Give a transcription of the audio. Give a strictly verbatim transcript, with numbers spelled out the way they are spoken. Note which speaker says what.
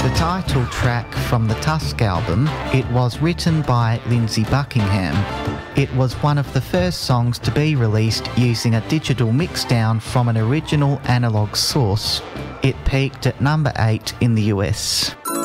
Speaker 1: The title track from the Tusk album, it was written by Lindsey Buckingham. It was one of the first songs to be released using a digital mixdown from an original analogue source. It peaked at number eight in the U S.